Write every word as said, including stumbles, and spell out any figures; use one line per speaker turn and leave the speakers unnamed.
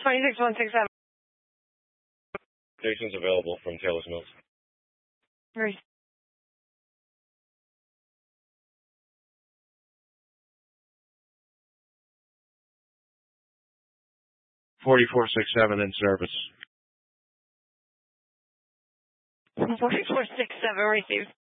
twenty-six one six seven.
Station's available from Taylor's Mills.
Great.
forty-four six seven in service.
forty-four six seven received.